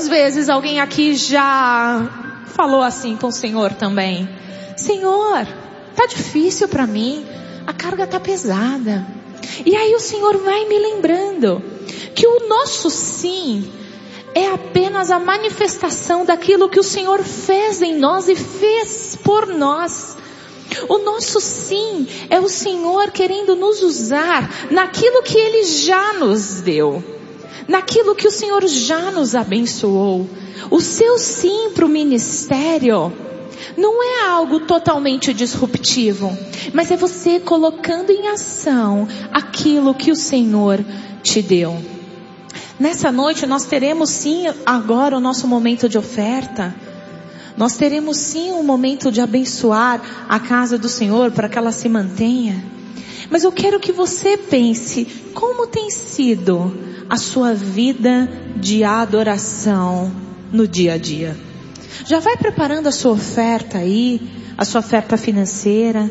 Quantas vezes alguém aqui já falou assim com o Senhor também? Senhor, tá difícil para mim, a carga tá pesada. E aí o Senhor vai me lembrando que o nosso sim é apenas a manifestação daquilo que o Senhor fez em nós e fez por nós. O nosso sim é o Senhor querendo nos usar naquilo que Ele já nos deu, naquilo que o Senhor já nos abençoou. O seu sim para o ministério não é algo totalmente disruptivo, mas é você colocando em ação aquilo que o Senhor te deu. Nessa noite nós teremos sim agora o nosso momento de oferta. Nós teremos sim um momento de abençoar a casa do Senhor para que ela se mantenha. Mas eu quero que você pense como tem sido a sua vida de adoração no dia a dia. Já vai preparando a sua oferta aí, a sua oferta financeira.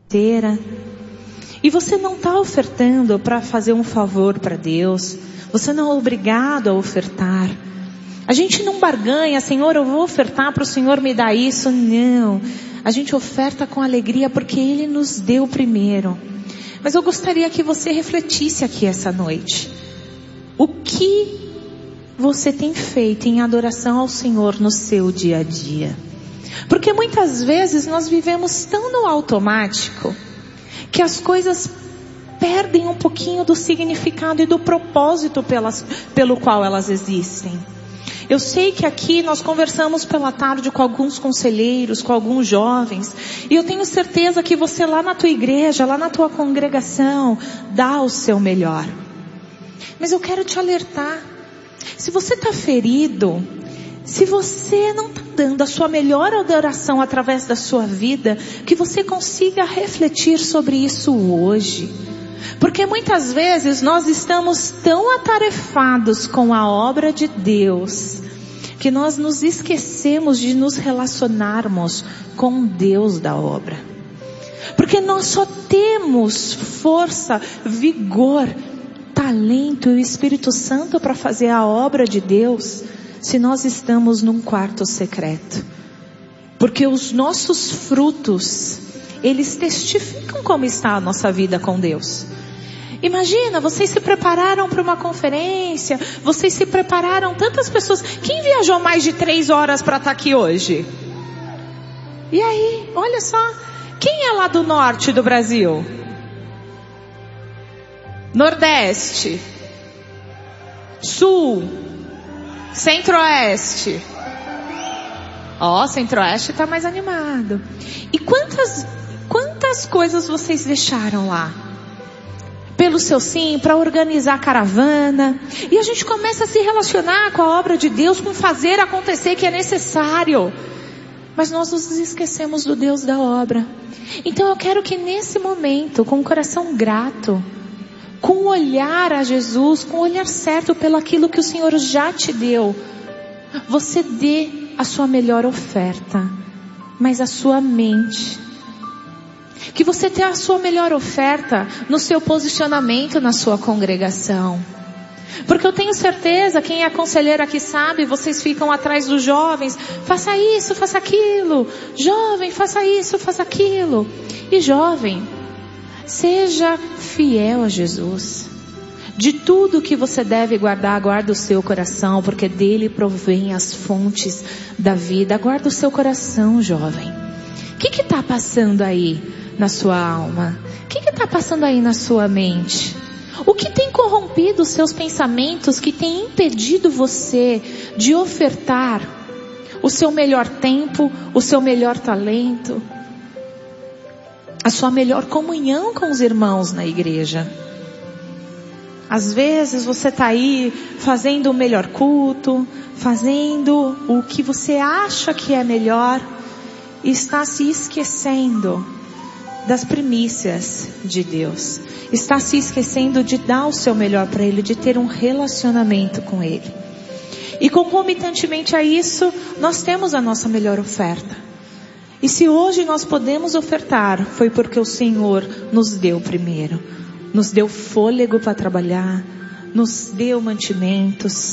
E você não está ofertando para fazer um favor para Deus. Você não é obrigado a ofertar. A gente não barganha, Senhor, eu vou ofertar para o Senhor me dar isso. Não. A gente oferta com alegria porque Ele nos deu primeiro. Mas eu gostaria que você refletisse aqui essa noite. O que você tem feito em adoração ao Senhor no seu dia a dia? Porque muitas vezes nós vivemos tão no automático que as coisas perdem um pouquinho do significado e do propósito pelo qual elas existem. Eu sei que aqui nós conversamos pela tarde com alguns conselheiros, com alguns jovens, e eu tenho certeza que você lá na tua igreja, lá na tua congregação, dá o seu melhor. Mas eu quero te alertar, se você está ferido, se você não está dando a sua melhor adoração através da sua vida, que você consiga refletir sobre isso hoje. Porque muitas vezes nós estamos tão atarefados com a obra de Deus, que nós nos esquecemos de nos relacionarmos com o Deus da obra. Porque nós só temos força, vigor, talento e o Espírito Santo para fazer a obra de Deus, se nós estamos num quarto secreto. Porque os nossos frutos, eles testificam como está a nossa vida com Deus. Imagina, vocês se prepararam para uma conferência, vocês se prepararam, tantas pessoas. Quem viajou mais de 3 horas para estar aqui hoje? E aí, olha só, quem é lá do norte do Brasil? Nordeste, Sul, Centro-Oeste. Ó, Centro-Oeste está mais animado. E quantas coisas vocês deixaram lá? Pelo seu sim, para organizar a caravana. E a gente começa a se relacionar com a obra de Deus, com fazer acontecer que é necessário. Mas nós nos esquecemos do Deus da obra. Então eu quero que nesse momento, com o coração grato, com o olhar a Jesus, com o olhar certo pelo aquilo que o Senhor já te deu, você dê a sua melhor oferta, mas a sua mente. Que você tenha a sua melhor oferta no seu posicionamento na sua congregação. Porque eu tenho certeza, quem é conselheiro aqui sabe, vocês ficam atrás dos jovens, faça isso, faça aquilo. Jovem, faça isso, faça aquilo. E jovem, seja fiel a Jesus. De tudo que você deve guardar, guarda o seu coração, porque dele provém as fontes da vida. Guarda o seu coração, jovem. O que está passando aí na sua alma? O que está passando aí na sua mente? O que tem corrompido os seus pensamentos, que tem impedido você de ofertar o seu melhor tempo, o seu melhor talento, a sua melhor comunhão com os irmãos na igreja? Às vezes você está aí fazendo o melhor culto, fazendo o que você acha que é melhor, e está se esquecendo das primícias de Deus. Está se esquecendo de dar o seu melhor para Ele, de ter um relacionamento com Ele. E concomitantemente a isso, nós temos a nossa melhor oferta. E se hoje nós podemos ofertar, foi porque o Senhor nos deu primeiro. Nos deu fôlego para trabalhar, nos deu mantimentos,